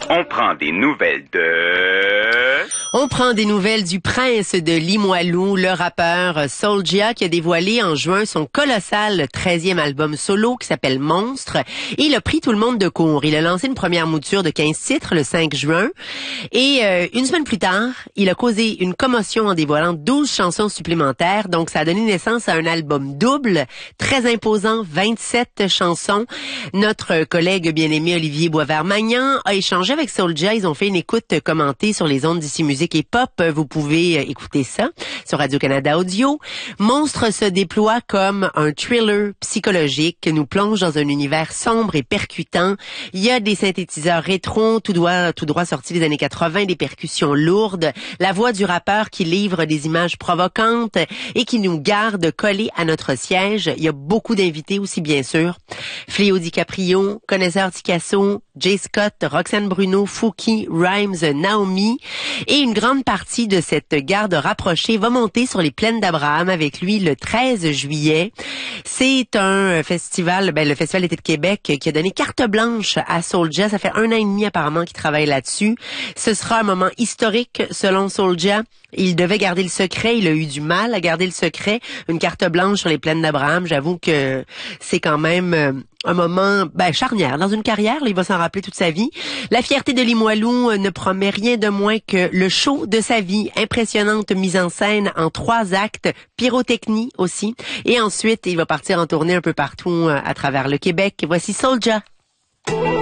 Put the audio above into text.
On prend des nouvelles de... On prend des nouvelles du prince de Limoilou, le rappeur Soulja, qui a dévoilé en juin son colossal 13e album solo qui s'appelle Monstre. Et il a pris tout le monde de court. Il a lancé une première mouture de 15 titres le 5 juin. Et une semaine plus tard, il a causé une commotion en dévoilant 12 chansons supplémentaires. Donc, ça a donné naissance à un album double, très imposant, 27 chansons. Notre collègue bien-aimé Olivier Boisvert-Magnan a échangé avec Soulja. Ils ont fait une écoute commentée sur les ondes d'ici Musique et Pop. Vous pouvez écouter ça sur Radio-Canada Audio. Monstre se déploie comme un thriller psychologique qui nous plonge dans un univers sombre et percutant. Il y a des synthétiseurs rétro, tout droit sortis des années 80, des percussions lourdes, la voix du rappeur qui livre des images provocantes et qui nous garde collés à notre siège. Il y a beaucoup d'invités aussi, bien sûr. Fléau DiCaprio, Connaisseur Ticasso, Jay Scott, Roxane Bruno, Fouki, Rhymes, Naomi. Et une grande partie de cette garde rapprochée va monter sur les plaines d'Abraham avec lui le 13 juillet. C'est un festival, le Festival d'été de Québec, qui a donné carte blanche à Soulja. Ça fait 1 an et demi apparemment qu'il travaille là-dessus. Ce sera un moment historique selon Soulja. Il devait garder le secret. Il a eu du mal à garder le secret. Une carte blanche sur les plaines d'Abraham. J'avoue que c'est quand même un moment charnière dans une carrière. Là, il va s'en rappeler toute sa vie. La fierté de Limoilou ne promet rien de moins que le show de sa vie. Impressionnante mise en scène en 3 actes, pyrotechnie aussi. Et ensuite, il va partir en tournée un peu partout à travers le Québec. Voici Soulja.